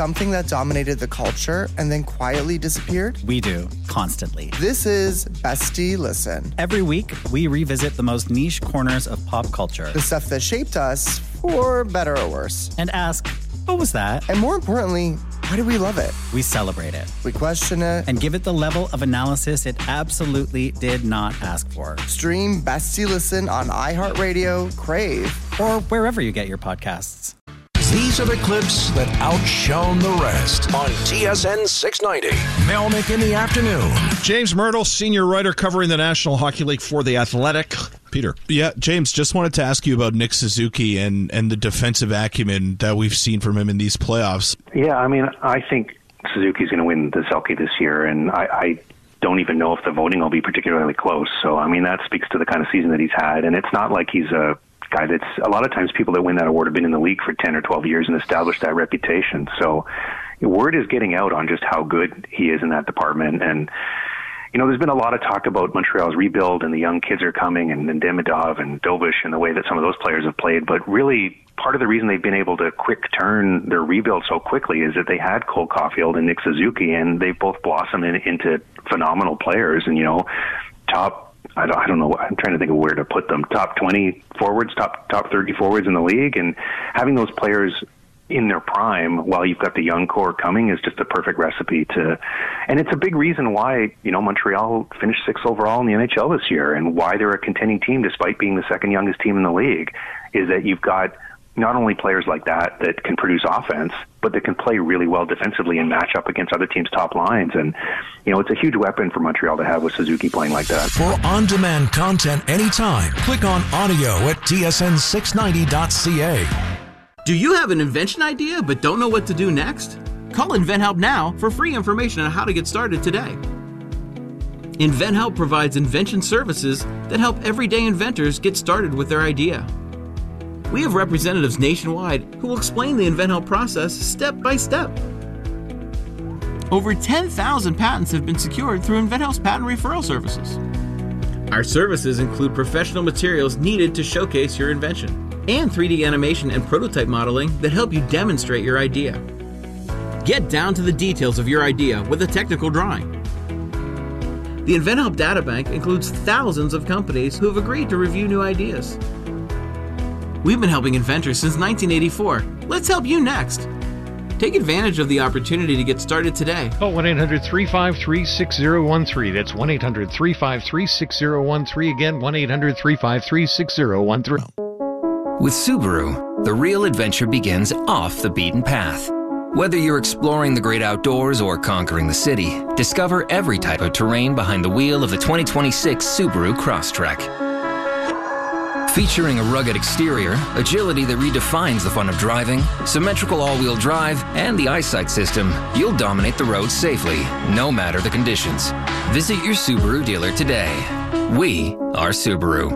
Something that dominated the culture and then quietly disappeared? We do, constantly. This is Bestie Listen. Every week, we revisit the most niche corners of pop culture. The stuff that shaped us, for better or worse. And ask, what was that? And more importantly, why do we love it? We celebrate it. We question it. And give it the level of analysis it absolutely did not ask for. Stream Bestie Listen on iHeartRadio, Crave, or wherever you get your podcasts. These are the clips that outshone the rest on TSN 690. Melnick in the afternoon. James Myrtle, senior writer covering the National Hockey League for The Athletic. Peter. Yeah, James, just wanted to ask you about Nick Suzuki and the defensive acumen that we've seen from him in these playoffs. Yeah, I mean, I think Suzuki's going to win the Selke this year, and I don't even know if the voting will be particularly close. So, I mean, that speaks to the kind of season that he's had, and it's not like he's a guy that's, a lot of times people that win that award have been in the league for 10 or 12 years and established that reputation. So word is getting out on just how good he is in that department. And, you know, there's been a lot of talk about Montreal's rebuild and the young kids are coming and Demidov and Dovish and the way that some of those players have played. But really, part of the reason they've been able to quick turn their rebuild so quickly is that they had Cole Caulfield and Nick Suzuki, and they've both blossomed into phenomenal players. And, you know, I don't know. I'm trying to think of where to put them. Top 20 forwards, top 30 forwards in the league, and having those players in their prime while you've got the young core coming is just a perfect recipe to. And it's a big reason why, you know, Montreal finished 6th overall in the NHL this year, and why they're a contending team despite being the second youngest team in the league, is that you've got not only players like that can produce offense, but that can play really well defensively and match up against other teams' top lines. And, you know, it's a huge weapon for Montreal to have with Suzuki playing like that. For on-demand content anytime, click on audio at tsn690.ca. Do you have an invention idea but don't know what to do next? Call InventHelp now for free information on how to get started today. InventHelp provides invention services that help everyday inventors get started with their idea. We have representatives nationwide who will explain the InventHelp process step by step. Over 10,000 patents have been secured through InventHelp's patent referral services. Our services include professional materials needed to showcase your invention, and 3D animation and prototype modeling that help you demonstrate your idea. Get down to the details of your idea with a technical drawing. The InventHelp Databank includes thousands of companies who have agreed to review new ideas. We've been helping inventors since 1984. Let's help you next. Take advantage of the opportunity to get started today. Call 1-800-353-6013. That's 1-800-353-6013. Again, 1-800-353-6013. With Subaru, the real adventure begins off the beaten path. Whether you're exploring the great outdoors or conquering the city, discover every type of terrain behind the wheel of the 2026 Subaru Crosstrek. Featuring a rugged exterior, agility that redefines the fun of driving, symmetrical all-wheel drive, and the eyesight system, you'll dominate the road safely, no matter the conditions. Visit your Subaru dealer today. We are Subaru.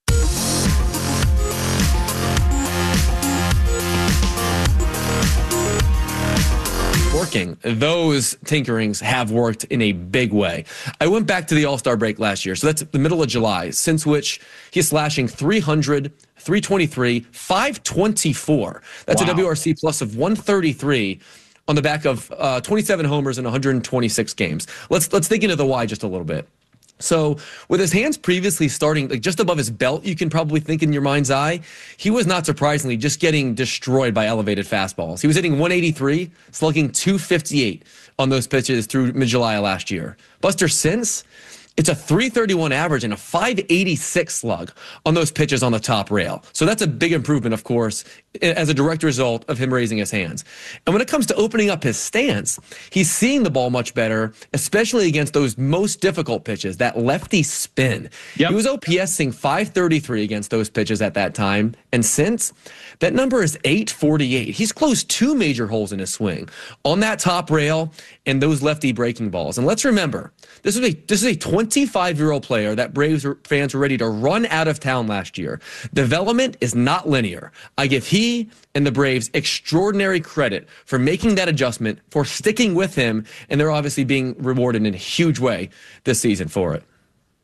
Those tinkerings have worked in a big way. I went back to the All-Star break last year, so that's the middle of July, since which he's slashing 300, 323, 524. That's wow. A WRC plus of 133 on the back of 27 homers in 126 games. Let's dig into the why just a little bit. So with his hands previously starting like just above his belt, you can probably think in your mind's eye, he was not surprisingly just getting destroyed by elevated fastballs. He was hitting 183, slugging 258 on those pitches through mid-July last year. Buster, since it's a 331 average and a 586 slug on those pitches on the top rail. So that's a big improvement, of course, as a direct result of him raising his hands. And when it comes to opening up his stance, he's seeing the ball much better, especially against those most difficult pitches, that lefty spin. Yep. He was OPSing 533 against those pitches at that time. And since, that number is 848. He's closed 2 major holes in his swing on that top rail and those lefty breaking balls. And let's remember, this is a 25-year-old player that Braves fans were ready to run out of town last year. Development is not linear. I give he and the Braves extraordinary credit for making that adjustment, for sticking with him, and they're obviously being rewarded in a huge way this season for it.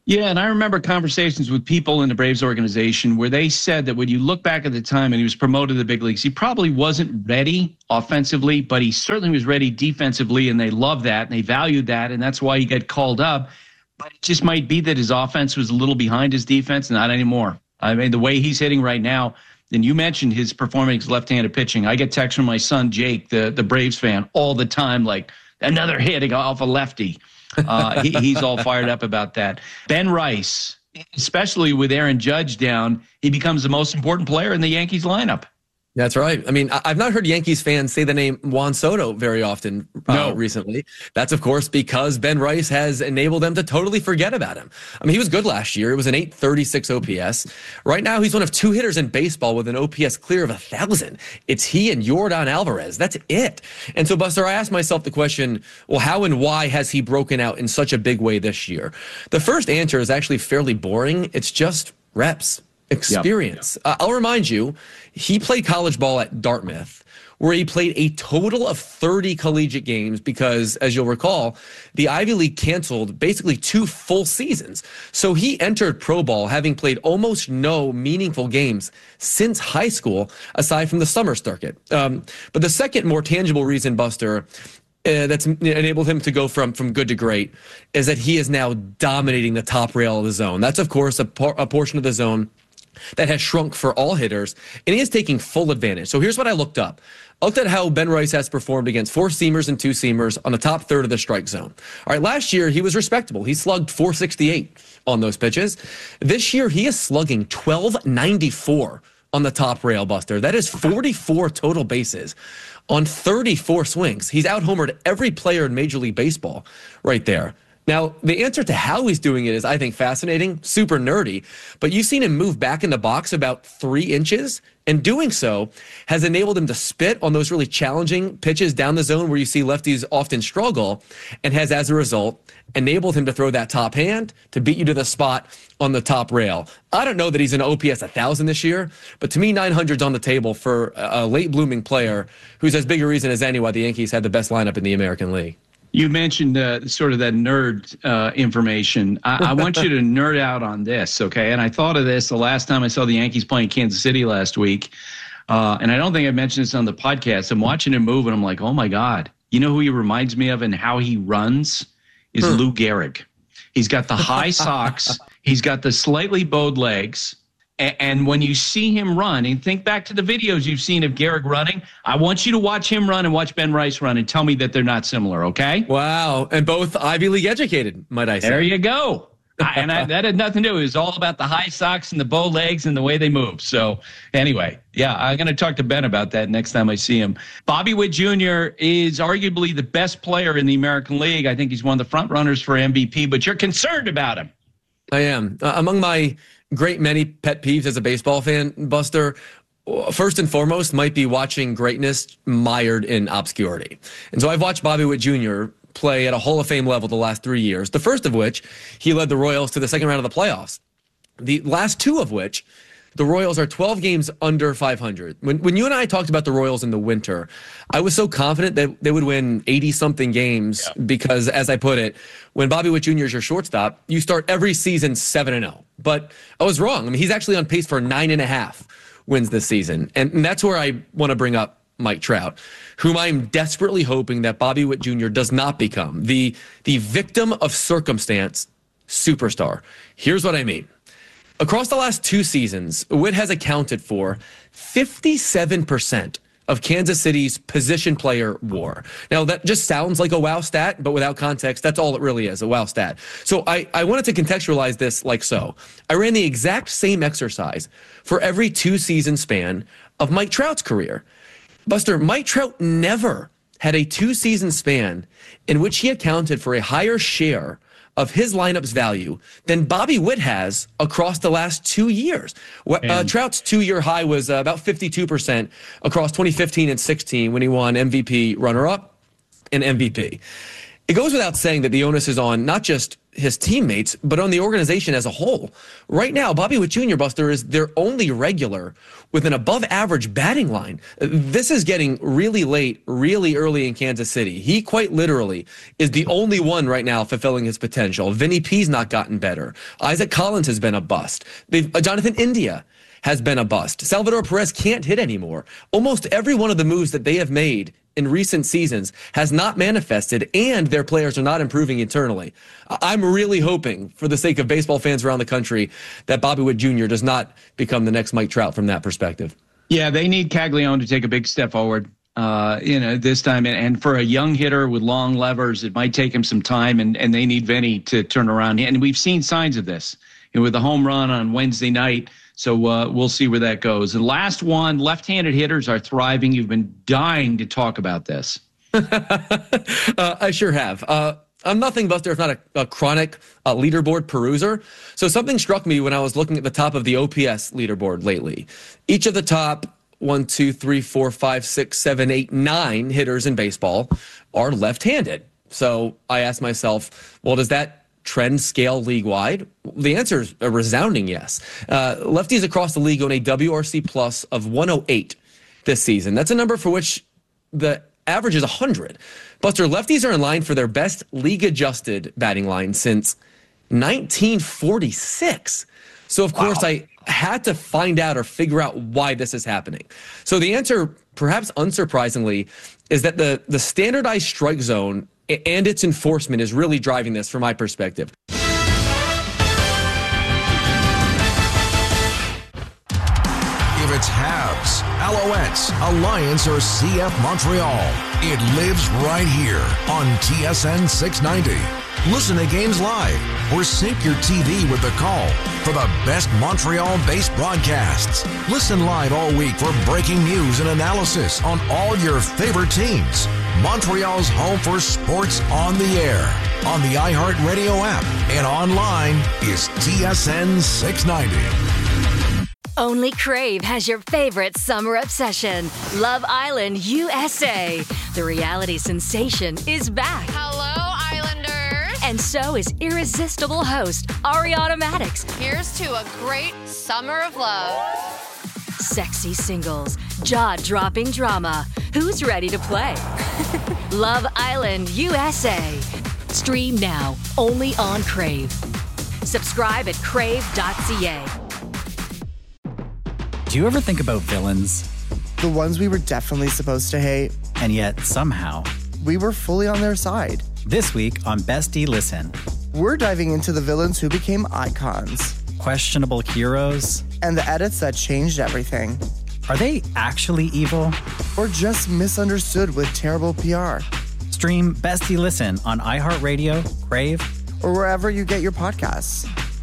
Yeah, and I remember conversations with people in the Braves organization where they said that when you look back at the time and he was promoted to the big leagues, he probably wasn't ready offensively, but he certainly was ready defensively, and they loved that, and they valued that, and that's why he got called up. But it just might be that his offense was a little behind his defense, not anymore. I mean, the way he's hitting right now, and you mentioned his performance left-handed pitching. I get texts from my son, Jake, the Braves fan, all the time, like, another hit off a lefty. He's all fired up about that. Ben Rice, especially with Aaron Judge down, he becomes the most important player in the Yankees lineup. That's right. I mean, I've not heard Yankees fans say the name Juan Soto very often recently. That's, of course, because Ben Rice has enabled them to totally forget about him. I mean, he was good last year. It was an 836 OPS. Right now, he's one of 2 hitters in baseball with an OPS clear of 1,000. It's he and Yordan Alvarez. That's it. And so, Buster, I asked myself the question, well, how and why has he broken out in such a big way this year? The first answer is actually fairly boring. It's just reps. Experience. Yep. I'll remind you, he played college ball at Dartmouth, where he played a total of 30 collegiate games because, as you'll recall, the Ivy League canceled basically 2 full seasons. So he entered pro ball having played almost no meaningful games since high school, aside from the summer circuit. But the second more tangible reason, Buster, that's enabled him to go from good to great is that he is now dominating the top rail of the zone. That's, of course, a portion of the zone that has shrunk for all hitters, and he is taking full advantage. So here's what I looked up. I looked at how Ben Rice has performed against 4-seamers and 2-seamers on the top third of the strike zone. All right, last year he was respectable. He slugged .468 on those pitches. This year he is slugging .1294 on the top rail, Buster. That is 44 total bases on 34 swings. He's out-homered every player in Major League Baseball right there. Now, the answer to how he's doing it is, I think, fascinating, super nerdy, but you've seen him move back in the box about 3 inches, and doing so has enabled him to spit on those really challenging pitches down the zone where you see lefties often struggle, and has, as a result, enabled him to throw that top hand to beat you to the spot on the top rail. I don't know that he's an OPS 1,000 this year, but to me, 900's on the table for a late-blooming player who's as big a reason as any why the Yankees had the best lineup in the American League. You mentioned sort of that nerd information. I want you to nerd out on this, okay? And I thought of this the last time I saw the Yankees playing Kansas City last week. And I don't think I mentioned this on the podcast. I'm watching him move, and I'm like, oh, my God. You know who he reminds me of and how he runs? Is Lou Gehrig. He's got the high socks. He's got the slightly bowed legs. And when you see him run, and think back to the videos you've seen of Gehrig running, I want you to watch him run and watch Ben Rice run and tell me that they're not similar, okay? Wow. And both Ivy League educated, might I say. There you go. That had nothing to do. It was all about the high socks and the bow legs and the way they move. So anyway, yeah, I'm going to talk to Ben about that next time I see him. Bobby Witt Jr. is arguably the best player in the American League. I think he's one of the front runners for MVP, but you're concerned about him. I am. Among my great many pet peeves as a baseball fan, Buster, first and foremost might be watching greatness mired in obscurity. And so I've watched Bobby Witt Jr. play at a Hall of Fame level the last 3 years, the first of which he led the Royals to the second round of the playoffs. The last 2 of which, the Royals are 12 games under 500. When you and I talked about the Royals in the winter, I was so confident that they would win 80-something games because, as I put it, when Bobby Witt Jr. is your shortstop, you start every season 7-0. But I was wrong. I mean, he's actually on pace for 9.5 wins this season. And that's where I want to bring up Mike Trout, whom I'm desperately hoping that Bobby Witt Jr. does not become the victim of circumstance superstar. Here's what I mean. Across the last 2 seasons, Witt has accounted for 57% of Kansas City's position player WAR. Now, that just sounds like a wow stat, but without context, that's all it really is, a wow stat. So I wanted to contextualize this like so. I ran the exact same exercise for every 2-season span of Mike Trout's career. Buster, Mike Trout never had a 2-season span in which he accounted for a higher share of his lineup's value than Bobby Witt has across the last 2 years. Trout's 2-year high was about 52% across 2015 and 16 when he won MVP runner-up and MVP. It goes without saying that the onus is on not just his teammates, but on the organization as a whole. Right now, Bobby Witt Jr., Buster, is their only regular with an above-average batting line. This is getting really late, really early in Kansas City. He quite literally is the only one right now fulfilling his potential. Vinny P's not gotten better. Isaac Collins has been a bust. Jonathan India has been a bust. Salvador Perez can't hit anymore. Almost every one of the moves that they have made in recent seasons has not manifested, and their players are not improving internally. I'm really hoping, for the sake of baseball fans around the country, that Bobby Witt Jr. does not become the next Mike Trout from that perspective. Yeah, they need Caglione to take a big step forward, this time. And for a young hitter with long levers, it might take him some time, and they need Vinny to turn around. And we've seen signs of this with the home run on Wednesday night. So we'll see where that goes. The last one, left-handed hitters are thriving. You've been dying to talk about this. I sure have. I'm nothing, Buster, if not a chronic leaderboard peruser. So something struck me when I was looking at the top of the OPS leaderboard lately. Each of the top 1, 2, 3, 4, 5, 6, 7, 8, 9 hitters in baseball are left-handed. So I asked myself, well, does that trend scale league-wide? The answer is a resounding yes. Lefties across the league own a WRC plus of 108 this season. That's a number for which the average is 100. Buster, lefties are in line for their best league-adjusted batting line since 1946. So, of course, I had to find out or figure out why this is happening. So the answer, perhaps unsurprisingly, is that the standardized strike zone and its enforcement is really driving this from my perspective. If it's Habs, Alouettes, Alliance, or CF Montreal, it lives right here on TSN 690. Listen to games live or sync your TV with the call for the best Montreal-based broadcasts. Listen live all week for breaking news and analysis on all your favorite teams. Montreal's home for sports on the air, on the iHeartRadio app, and online is TSN 690. Only Crave has your favorite summer obsession, Love Island USA. The reality sensation is back. Hello, Islanders. And so is irresistible host Ariana Madix. Here's to a great summer of love. Sexy singles, jaw-dropping drama. Who's ready to play? Love Island USA. Stream now, only on Crave. Subscribe at crave.ca. Do you ever think about villains? The ones we were definitely supposed to hate. And yet, somehow, we were fully on their side. This week on Bestie Listen, we're diving into the villains who became icons. Questionable heroes. And the edits that changed everything. Are they actually evil? Or just misunderstood with terrible PR? Stream Bestie Listen on iHeartRadio, Crave, or wherever you get your podcasts.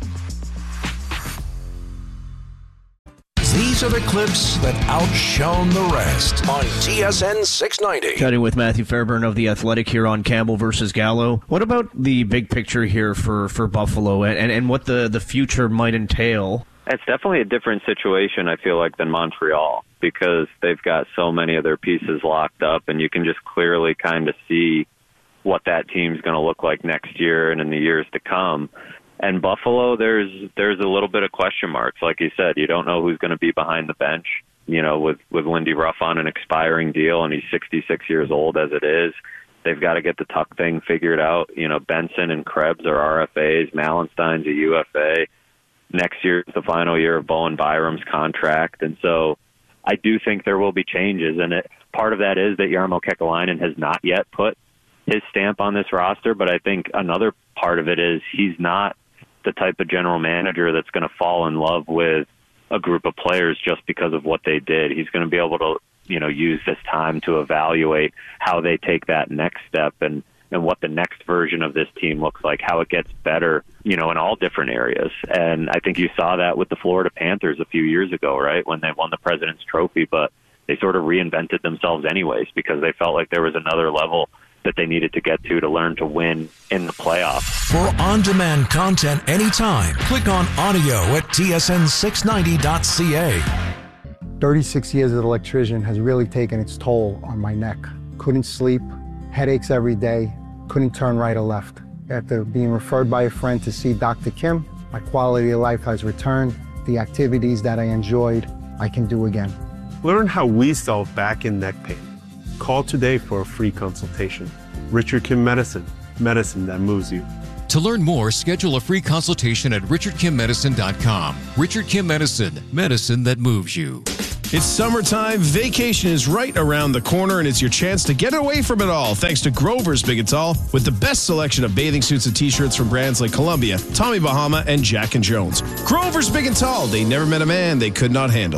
These are the clips that outshone the rest on TSN 690. Chatting with Matthew Fairburn of The Athletic here on Campbell versus Gallo. What about the big picture here for Buffalo and what the future might entail? It's definitely a different situation, I feel like, than Montreal, because they've got so many of their pieces locked up, and you can just clearly kind of see what that team's going to look like next year and in the years to come. And Buffalo, there's a little bit of question marks. Like you said, you don't know who's going to be behind the bench, with Lindy Ruff on an expiring deal, and he's 66 years old as it is. They've got to get the Tuck thing figured out. Benson and Krebs are RFAs. Mallenstein's a UFA. Next year is the final year of Bowen Byram's contract. And so I do think there will be changes. And part of that is that Jarmo Kekalainen has not yet put his stamp on this roster. But I think another part of it is he's not the type of general manager that's going to fall in love with a group of players just because of what they did. He's going to be able to, use this time to evaluate how they take that next step and what the next version of this team looks like, how it gets better, in all different areas. And I think you saw that with the Florida Panthers a few years ago, right, when they won the President's Trophy, but they sort of reinvented themselves anyways because they felt like there was another level that they needed to get to learn to win in the playoffs. For on-demand content anytime, click on audio at tsn690.ca. 36 years as an electrician has really taken its toll on my neck. Couldn't sleep, headaches every day, couldn't turn right or left. After being referred by a friend to see Dr. Kim, my quality of life has returned. The activities that I enjoyed, I can do again. Learn how we solve back and neck pain. Call today for a free consultation. Richard Kim Medicine, medicine that moves you. To learn more, schedule a free consultation at richardkimmedicine.com. Richard Kim Medicine, medicine that moves you. It's summertime, vacation is right around the corner, and it's your chance to get away from it all thanks to Grover's Big and Tall, with the best selection of bathing suits and t-shirts from brands like Columbia, Tommy Bahama, and Jack & Jones. Grover's Big and Tall, they never met a man they could not handle.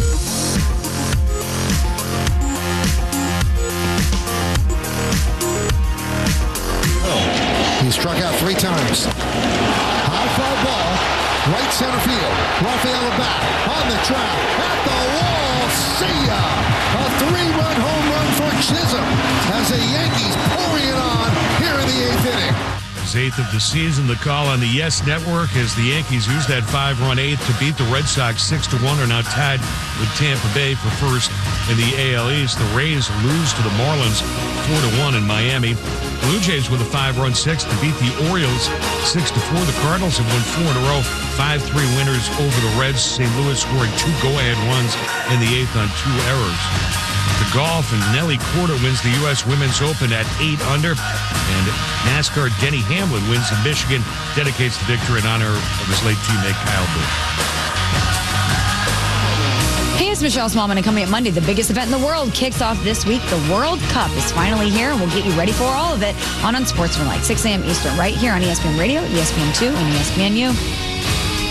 He struck out 3 times. High fly ball, right center field. Rafael Labatt on the track, at the wall. See ya! A 3-run home run for Chisholm as the Yankees pouring it on here in the 8th inning. His 8th of the season. The call on the Yes Network as the Yankees used that 5-run 8th to beat the Red Sox 6-1. Are now tied with Tampa Bay for first in the AL East. The Rays lose to the Marlins 4-1 in Miami. Blue Jays with a 5-run 6th to beat the Orioles 6-4. The Cardinals have won 4 in a row, 5-3 winners over the Reds. St. Louis scoring 2 go-ahead runs in the 8th on 2 errors. The golf, and Nelly Korda wins the U.S. Women's Open at 8 under. And NASCAR Denny Hamlin wins in Michigan, dedicates the victory in honor of his late teammate Kyle Busch. Hey, it's Michelle Smallman, and coming up Monday, the biggest event in the world kicks off this week. The World Cup is finally here, and we'll get you ready for all of it on Unsportsmanlike, 6 a.m. Eastern, right here on ESPN Radio, ESPN2, and ESPNU.